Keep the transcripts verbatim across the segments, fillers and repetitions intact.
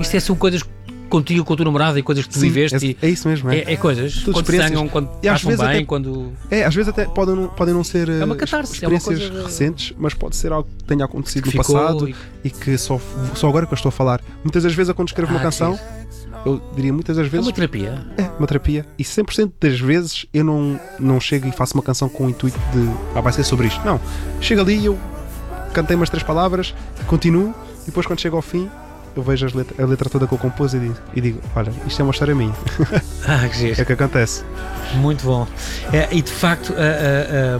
Isto é, são coisas contigo, com a tua namorada e coisas que tu Sim, viveste. É, é isso mesmo, é. É, é coisas. Tudo Quando se experiências. zangam, quando E às passam vezes bem, até- quando... É, às vezes até podem não, podem não ser É uma eh, catarse, é uma experiências coisa- recentes, mas pode ser algo que tenha acontecido que no ficou passado e- e que só, só agora que eu estou a falar. Muitas das vezes, eu, quando escrevo Ah, uma que canção, eu diria muitas das É vezes, uma terapia. é uma terapia. E cem por cento das vezes eu não, não chego e faço uma canção com o intuito de ah, vai ser sobre isto. Não. Chego ali e eu cantei umas três palavras, continuo, e depois quando chego ao fim, eu vejo as letra, a letra toda que eu compus e digo, e digo, olha, isto é uma história minha. Ah, que giro. É o que acontece. Muito bom. É, e de facto, ah, ah,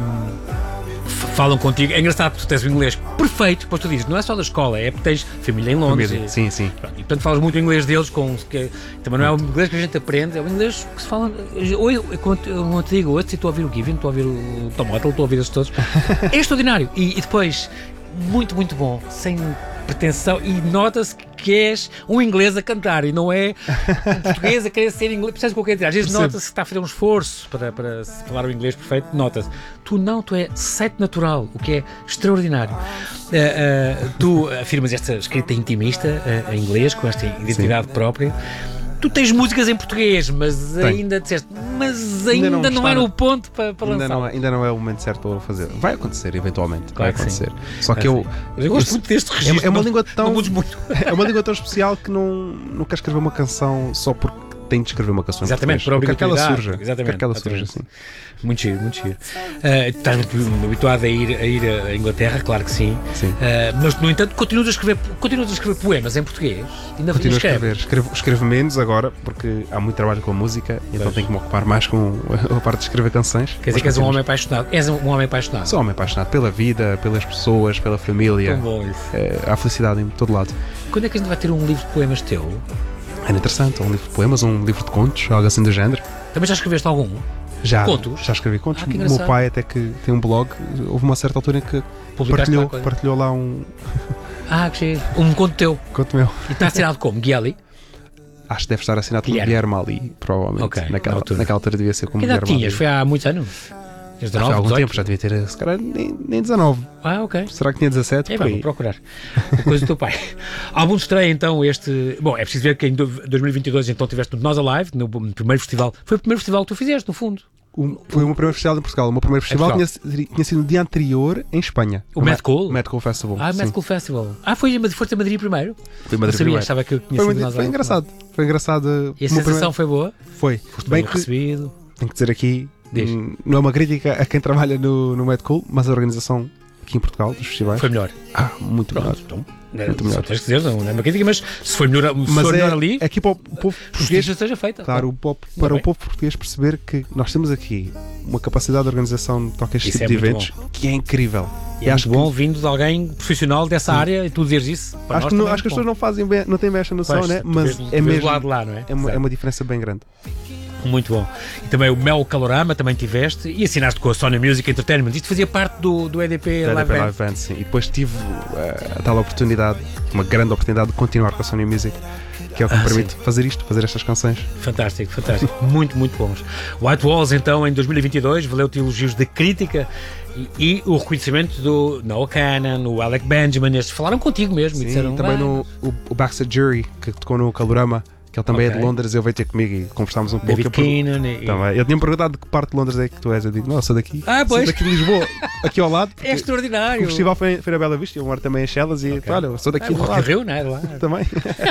ah, f- falam contigo. É engraçado porque tu tens o inglês perfeito. Depois tu dizes, não é só da escola, é porque tens família em Londres. Família. E, Sim, sim. pronto, e portanto falas muito o inglês deles. Com, que, também não é o inglês que a gente aprende, é o inglês que se fala. Ou eu, como eu te digo, hoje estou a ouvir o Given, estou a ouvir o Tom Ottle, estou a ouvir esses todos. É extraordinário. E, e depois, muito, muito bom. Sem pretensão. E nota-se que és um inglês a cantar e não é um português a querer ser inglês. Percebes o que eu quero dizer? Às vezes Percebo. nota-se que está a fazer um esforço para, para se falar o inglês perfeito. Nota-se. Tu não, tu é site natural, o que é extraordinário. Uh, uh, tu afirmas esta escrita intimista uh, em inglês, com esta identidade Sim. própria. Tu tens músicas em português, mas Tenho. ainda disseste, mas ainda, Ainda não, não está era no- o ponto para, para Ainda lançar. não, é, ainda não é o momento certo para o fazer. Vai acontecer, eventualmente. Claro vai que acontecer. sim. Só que Ah, eu. sim. Mas eu gosto eu- muito deste é, registro. é uma não- língua Não tão. mudes muito. É uma língua tão especial que não, não quero escrever uma canção só porque tenho de escrever uma canção. em Exatamente, português. por Eu quero que ela obrigatoriedade. surja. Exatamente, Quero que ela exatamente. surja, sim. Muito giro, muito giro. Uh, estás muito habituado a ir, a ir à Inglaterra, claro que sim. Sim. Uh, mas, no entanto, continuas a escrever, continuas a escrever poemas em português. Ainda Continuo a escreves. escrever. Escrevo, escrevo menos agora porque há muito trabalho com a música, então Pois. tenho que me ocupar mais com a parte de escrever canções. Quer dizer que és um homem apaixonado. És um homem apaixonado. Sou um homem apaixonado pela vida, pelas pessoas, pela família. Tão bom isso. É, há felicidade em todo lado. Quando é que a gente vai ter um livro de poemas teu? É interessante, um livro de poemas, um livro de contos, algo assim do género. Também já escreveste algum? Já, Contos? já escrevi contos. Ah, que o meu engraçado. pai até que tem um blog, houve uma certa altura em que Publicaste partilhou, lá coisa? partilhou lá um Ah, que giro. Um conto teu. conto meu. E está assinado como? Guiali? Acho que deve estar assinado pelo Guilherme. Guilherme Ali, provavelmente. Ok, na naquela, altura. naquela altura devia ser como Que idade Guilherme tinhas? Ali. Foi há muitos anos? Tinhas Já foi há dezenove, algum dezoito? tempo, já devia ter, se calhar, nem, nem dezanove. Ah, ok. Será que tinha dezassete? É, Por vamos aí. procurar. A coisa do teu pai. Álbum de estreia, então, este... Bom, é preciso ver que em do- dois mil e vinte e dois, então, tiveste no Nós Alive, no primeiro festival. Foi o primeiro festival que tu fizeste, no fundo. O- foi o meu primeiro festival em Portugal. O meu primeiro festival tinha, Portugal. tinha sido no dia anterior em Espanha. O Mad Cool? Mad Cool Festival. Ah, sim. Mad Cool Festival. Ah, foi, foste a Madrid primeiro? Foi em Madrid Não sabia, primeiro. achava que eu tinha Foi, sido muito- Nós foi Alive. engraçado. Foi engraçado. E a O meu sensação primeiro- foi boa? Foi. Foste Bem bem que recebido? tenho que dizer aqui, Diz. hum, não é uma crítica a quem trabalha no, no Mad Cool, mas a organização aqui em Portugal dos festivais. Foi melhor. Ah, muito melhor. Pronto, então, Muito só melhor. tens que dizer, não, não é uma crítica, mas se foi melhor, se Mas for é, melhor ali, aqui para o povo português, justiça seja feita. claro, o povo- Ainda para bem. o povo português perceber que nós temos aqui uma capacidade de organização de toque a este Isso tipo é de muito eventos que é incrível. E é acho muito bom vindo de alguém profissional dessa área e tu dizeres isso. Para Acho nós que, não- também é acho que as muito pessoas não fazem bem, não têm bem esta noção, bom. né? Pois, tu Mas vês- tu é vês do mesmo lado de lá, não é? é uma, Exato. é uma diferença bem grande. Muito bom. E também o Mel Calorama também tiveste e assinaste com a Sony Music Entertainment. Isto fazia parte do, do E D P Da Live E D P Band. Live Band, sim. E depois tive uh, a tal oportunidade, uma grande oportunidade de continuar com a Sony Music, que é o que Ah, me permite fazer isto, fazer estas canções. Fantástico, fantástico. muito, muito bons. White Walls, então, em dois mil e vinte e dois, valeu-te elogios de crítica e, e o reconhecimento do Noah Kahan, o Alec Benjamin. Estes falaram contigo mesmo e Sim, disseram e também "Ah, no, o, o Baxter Jury, que tocou no Calorama, que ele também Ok. é de Londres, ele veio ter comigo e conversámos um pouco. David Eu pergun- Keenan e, Também. Ele tinha-me perguntado de que parte de Londres é que tu és. Eu digo, não, eu sou daqui. Ah, Sou pois. daqui de Lisboa, aqui ao lado. porque É extraordinário. O festival foi, foi na Bela Vista, eu moro também em Chelas e Ok. olha, eu sou Ah, daqui o do Rock in lado. Rio, não é? De lá. Também.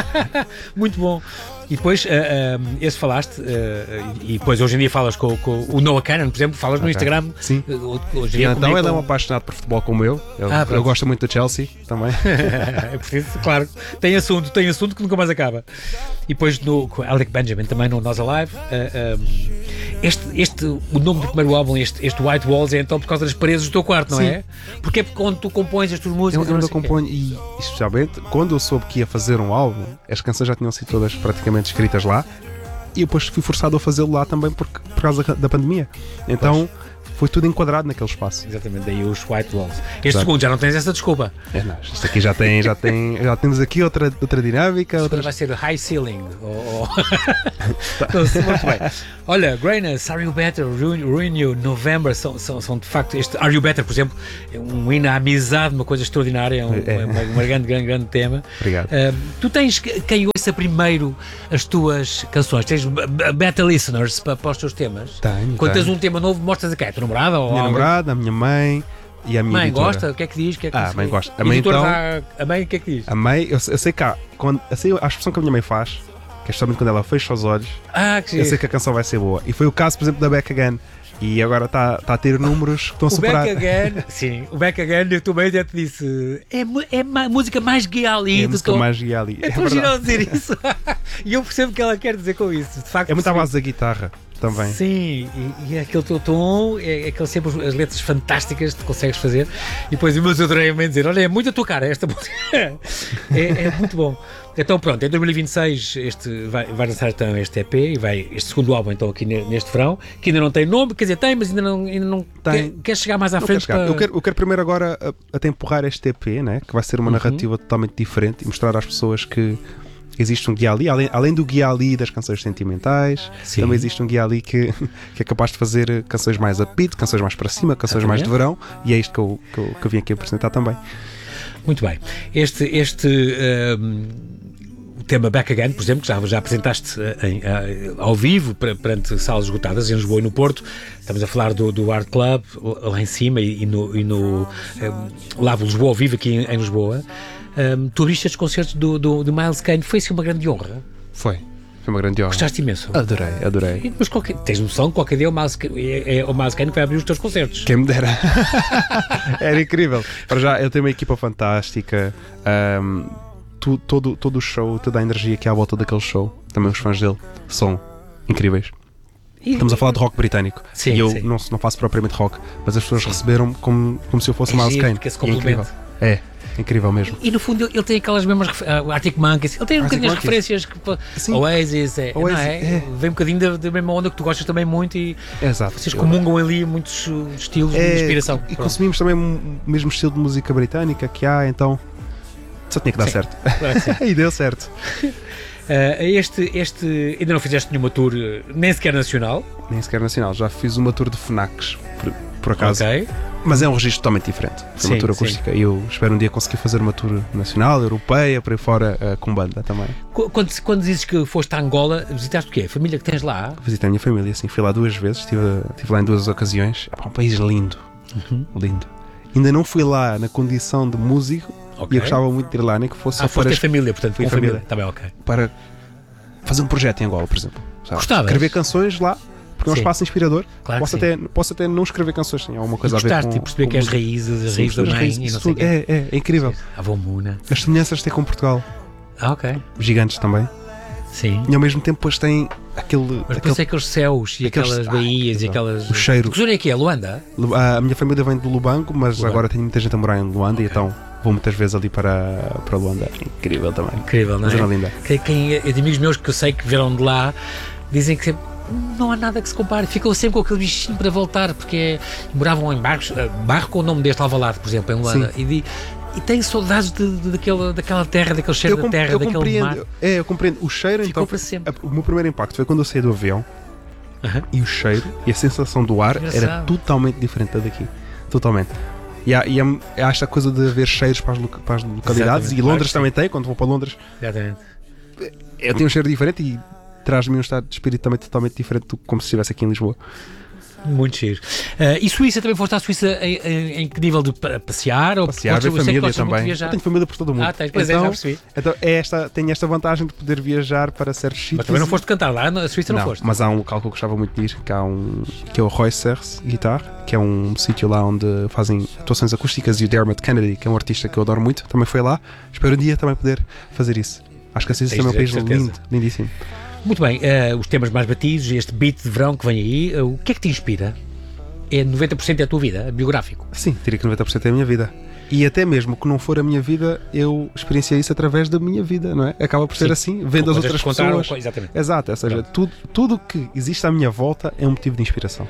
Muito bom. E depois, ah, ah, esse falaste, ah, e depois hoje em dia falas com, com o Noah Kahan, por exemplo, falas no Ok. Instagram. Sim. Ah, Hoje em E dia então comigo ele é um com- apaixonado por futebol como eu. Ele, Ah, pronto. eu gosto muito do Chelsea também. é preciso, claro. Tem assunto, tem assunto que nunca mais acaba. E depois no, com Alec Benjamin também no Nós Alive. ah, ah, este, este, o nome do primeiro álbum, este, este White Walls, é então por causa das paredes do teu quarto, não Sim. é? Porque é quando tu compões as tuas Eu, músicas. eu não ainda sei o quê. componho e, especialmente, quando eu soube que ia fazer um álbum, as canções já tinham sido todas praticamente escritas lá e eu depois fui forçado a fazê-lo lá também porque, por causa da, da pandemia. Então foi tudo enquadrado naquele espaço. Exatamente, daí os White Walls. Este Exato. segundo já não tens essa desculpa. É, não, isto aqui já tem, já tem, já temos aqui outra, outra dinâmica, Outra outras... vai ser High Ceiling. Ou, ou... Não sei, muito bem. Olha, Greyness, Are You Better, Ruin, Ruin You, November, são, são, são de facto. Este Are You Better, por exemplo, é um hino à amizade, uma coisa extraordinária, é um, É. é uma, uma grande, grande, grande tema. Obrigado. Ah, tu tens quem ouça ouça primeiro as tuas canções. Tens beta listeners para, para os teus temas? Tenho, Quando tenho. tens um tema novo, mostras a quem? A tua namorada? Ou Minha alguém? namorada, a minha mãe e a minha Mãe, editora. gosta? O que é que diz? O que é que Ah, diz? a mãe gosta. A A mãe, editora então, dá- a mãe, o que é que diz? a mãe, eu, eu sei que há, quando, eu sei a expressão que a minha mãe faz, que é justamente quando ela fecha os olhos, Ah, que eu giro. sei que a canção vai ser boa. E foi o caso, por exemplo, da Back Again. E agora está tá a ter números que estão a O superar. Back Again, sim, o Back Again, eu também já te disse, é, mu- é a música mais gay ali É a do música que eu- mais guia ali. É É, tão giro verdade. dizer isso. E eu percebo o que ela quer dizer com isso. De facto, É muito à percebi. base da guitarra também. Sim, e, e aquele teu tom, é, é aquele sempre as letras fantásticas que tu consegues fazer. E depois o meu adorei a dizer: olha, é muito a tua cara esta música. é, é muito bom. Então pronto, em dois mil e vinte e seis este, vai, vai lançar então este E P e vai este segundo álbum então aqui ne- neste verão, que ainda não tem nome, quer dizer, tem, mas ainda não, ainda não Tem. quer, quer chegar mais à Não frente. quero chegar. Para... eu, quero, eu quero primeiro agora a- até empurrar este E P, né? Que vai ser uma Uhum. narrativa totalmente diferente e mostrar às pessoas que existe um guia ali, além, além do guia ali das canções sentimentais, Sim. também existe um guia ali que, que é capaz de fazer canções mais upbeat, canções mais para cima, canções mais de verão, e é isto que eu, que eu, que eu vim aqui apresentar também. Muito bem. Este, este um, o tema Back Again, por exemplo, que já, já apresentaste uh, em, uh, ao vivo per- perante salas esgotadas em Lisboa e no Porto. Estamos a falar do, do Art Club lá em cima e, e no, e no um, Lavo Lisboa ao vivo aqui em, em Lisboa. Um, tu viste estes concertos do, do, do Miles Kane, foi assim uma grande honra. Foi. Foi uma grande honra. Gostaste imenso. Adorei, adorei. E, mas qualquer, tens noção que qualquer dia o Miles, Kane- é, é o Miles Kane que vai abrir os teus concertos. Quem me dera. Era incrível. Para já, ele tem uma equipa fantástica. Um, tu- todo, todo o show, toda a energia que há à volta daquele show, também os fãs dele são incríveis. E- Estamos a falar de rock britânico. Sim, e eu sim. não, não faço propriamente rock, mas as pessoas receberam como, como se eu fosse É Miles giro, Kane. porque esse E é incrível. complemento. É, incrível mesmo. E no fundo ele, ele tem aquelas mesmas refer- ah, Arctic Monkeys, ele tem um Arctic bocadinho as Monkeys. referências que, pô, Sim. Oasis, é, Oasis, não é? é. Vem um bocadinho da, da mesma onda que tu gostas também muito e Exato. vocês Eu- comungam ali muitos uh, estilos de É, inspiração. E Pronto. consumimos também o mesmo estilo de música britânica que há, então só tinha que dar Sim. certo. Claro que sim. E deu certo. Ah, este, este, ainda não fizeste nenhuma tour, uh, nem sequer nacional, Nem sequer nacional. Já fiz uma tour de Fnacs, por, por acaso. ok? Mas é um registro totalmente diferente. Foi uma Sim, tour sim. acústica. E eu espero um dia conseguir fazer uma tour nacional, europeia, por aí fora, eh, com banda também. Qu- Quando, quando dizes que foste a Angola, visitaste o quê? A família que tens lá? Visitei a minha família, assim, fui lá duas vezes, estive, estive lá em duas ocasiões. É um país lindo, Uhum. lindo. Ainda não fui lá na condição de músico Ok. e eu gostava muito de ir lá, nem que fosse Ah, só foste para, a família, portanto, Fui com a família. família. Também, ok. para fazer um projeto em Angola, por exemplo. Sabe? Gostavas? Escrever canções lá, porque é um Sim. espaço inspirador. Claro posso, que sim. até, posso até não escrever canções, tem alguma E coisa a ver com... gostaste de perceber com que as música. raízes, as Sim, raízes da as mãe raízes, e não isso sei o tudo. quê. É, é, é incrível. A avó Muna. As semelhanças que tem com Portugal, Ah, ok. gigantes também. Sim. E ao mesmo tempo depois tem aquele... Mas aquele depois é aqueles céus e aqueles- aquelas Ai, baías e exato. aquelas. O cheiro. Que zona é que é? Luanda? a minha família vem de Lubango, mas Lubango. agora tenho muita gente a morar em Luanda Ok. e então vou muitas vezes ali para, para Luanda. É incrível também. Incrível, não Uma zona é? linda. Quem, quem, é de amigos meus que eu sei que vieram de lá dizem que sempre não há nada que se compare. Ficam sempre com aquele bichinho para voltar, porque é- moravam em bairros, eh, bairro com o nome deste Alvalade, por exemplo, em Luanda. E, di- e têm saudades de, de- daquela, daquela terra, daquele cheiro Eu, da com- terra, eu daquele mar. compreendo. É, eu compreendo. O cheiro, Ficou então. para sempre. a- O meu primeiro impacto foi quando eu saí do avião Aham. e o cheiro e a sensação do ar Engraçado. era totalmente diferente da daqui. Totalmente. E há, e há, há esta coisa de haver cheiros para as, loca- para as localidades. Exatamente, E claro Londres que sim. também tem, quando vou para Londres, Exatamente. eu tenho um cheiro diferente e traz-me um estado de espírito também totalmente diferente do que como se estivesse aqui em Lisboa. Muito giro. Eh, e Suíça, também foste à Suíça em, em- em que nível de pa- passear? Ou Passear, gostas- ver eu sei que família gostas muito de também. viajar. Eu tenho família por todo o mundo. Ah, tens, pois é, então, já percebi. então é esta, tenho esta vantagem de poder viajar para certos sítios. Mas também não foste cantar lá, na Suíça não, Não, foste. mas há um local que eu gostava muito de ir, que, há um, que é o Roy Serres Guitar, que é um sítio lá onde fazem atuações acústicas, e o Dermot Kennedy, que é um artista que eu adoro muito, também foi lá. Espero um dia também poder fazer isso. Acho que a Suíça Tens também é um país de certeza. lindo, lindíssimo. Muito bem, eh, os temas mais batidos, este beat de verão que vem aí, eh, o que é que te inspira? É noventa por cento da tua vida, biográfico. Sim, diria que noventa por cento é a minha vida. E até mesmo que não for a minha vida, eu experienciei isso através da minha vida, não é? Acaba por ser Sim. assim, vendo as Coisas outras que contaram, pessoas. co- exatamente. Exato, ou seja, tudo, tudo que existe à minha volta é um motivo de inspiração.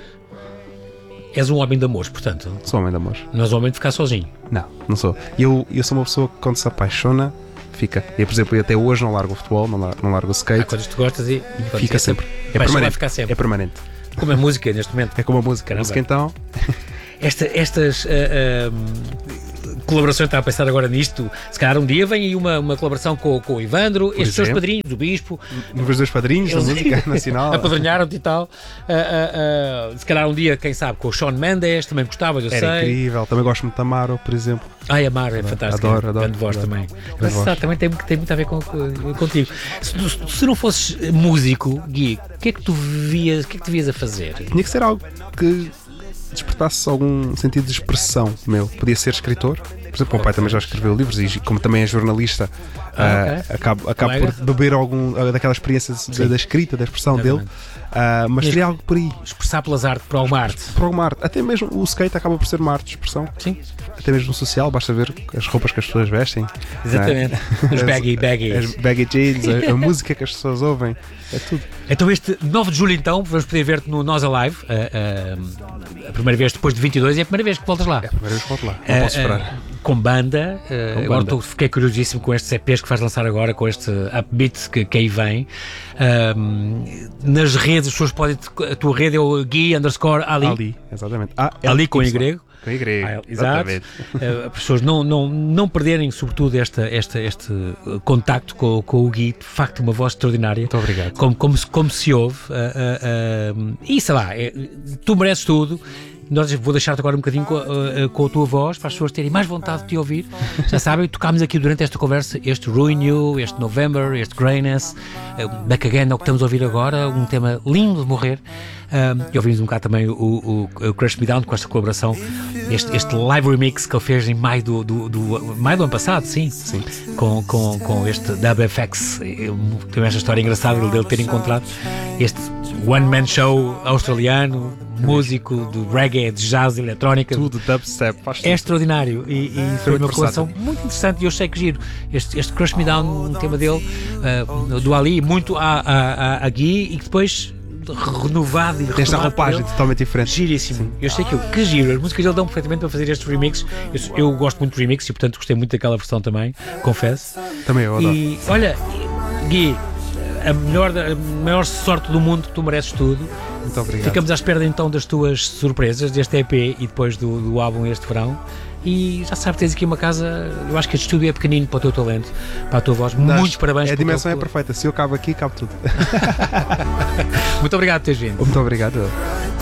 És um homem de amores, portanto. Sou homem de amor. Não és um homem de ficar sozinho. Não, não sou. Eu, eu sou uma pessoa que quando se apaixona, fica. E, por exemplo, eu até hoje não largo o futebol, não largo, não largo o Há skate. coisas que tu gostas e, e pronto, Fica é sempre. a É paixão vai permanente. ficar sempre. É permanente. Como a música neste momento. É como a música. A Caramba. música então. Esta, estas ah, ah, colaborações, estava a pensar agora nisto, se calhar um dia vem aí uma, uma colaboração com, com o Ivandro, Por estes seus exemplo. padrinhos, o Bispo, Os dois padrinhos da Eles- música nacional. apadrinharam-te e tal. Ah, ah, ah, se calhar um dia, quem sabe, com o Shawn Mendes, também gostavas, eu Era sei. incrível. Também gosto muito de Amaro, por exemplo. Ai, Amar, é fantástico. Adoro, adoro, Grande voz adoro. também. Grande Mas voz. sabe, também tem, tem muito a ver com, com- contigo. Se, tu- se não fosses músico, Gui, o que é que tu vias, o que é que te vias a fazer? Tinha que ser algo que despertasse algum sentido de expressão meu. Podia ser escritor. Por exemplo, o meu pai também já escreveu livros e, como também é jornalista, Ah, ah, acabo, acabo por Colega. beber algum ah, daquela experiência da, da escrita, da expressão dele. Exatamente. Ah, mas Mas- seria algo por aí. Expressar pelas artes para uma arte. Para alguma arte. Até mesmo o skate acaba por ser uma arte de expressão. Sim, Até mesmo no social, basta ver as roupas que as pessoas vestem. exatamente. Os baggy, baggy. As baggy jeans, a, a música que as pessoas ouvem, é tudo. Então este nove de julho então, vamos poder ver-te no Nós Alive, a, a, a primeira vez depois de vinte e dois, é a primeira vez que voltas lá. É a primeira vez que volto lá, não Ah, posso esperar. ah, com banda, ah, Com agora banda. tô- fiquei curiosíssimo com estes E Ps que vais lançar agora, com este upbeat que, que aí vem. Ah, nas redes, as pessoas podem, a tua rede é o Gui underscore Ali, Ali, exatamente. Ah, Ali com Y. Y. Com Y, Ah, exato. exatamente. Uh, as pessoas não, não, não perderem, sobretudo, esta, esta, este uh, contacto com, com o Gui, de facto, uma voz extraordinária. Muito obrigado. Como, como, se, como se ouve. Uh, uh, uh, e sei lá, é, tu mereces tudo. Nós vou deixar-te agora um bocadinho com, uh, uh, com a tua voz, para as pessoas terem mais vontade de te ouvir. Já sabem, tocámos aqui durante esta conversa este Ruin You, este November, este Grayness, uh, Back Again é o que estamos a ouvir agora, um tema lindo de morrer. Um, e ouvimos um bocado também o, o, o Crush Me Down com esta colaboração, este, este live remix que ele fez em maio do, do, do, maio do ano passado, sim, Sim. com, com, com este W F X. Eu- Tem esta história engraçada dele ter encontrado este one-man show australiano, músico de reggae, de jazz, de eletrónica. Tudo, dubstep, faz tudo. É extraordinário e, e foi muito uma colaboração versátil. muito interessante e eu sei que giro. Este, este Crush Me Down, um tema dele, uh, do Ali, muito a, a, a, a Gui e que depois renovado e Tem esta retomado roupagem por ele. totalmente diferente. Giríssimo. Eu sei que, eu, que giro. As músicas dele dão perfeitamente para fazer estes remixes. Eu, eu gosto muito de remix e, portanto, gostei muito daquela versão também, confesso. Também eu adoro. E, olha, Gui, a, melhor, da- a maior sorte do mundo, tu mereces tudo. Muito obrigado. Ficamos à espera então das tuas surpresas, deste E P e depois do, do álbum este verão. E já sabes, tens aqui uma casa. Eu acho que este estúdio é pequenino para o teu talento, para a tua voz. Mas Muitos parabéns A pelo dimensão teu- é perfeita. Se eu cabo aqui, cabo tudo. Muito obrigado por teres vindo. Muito obrigado.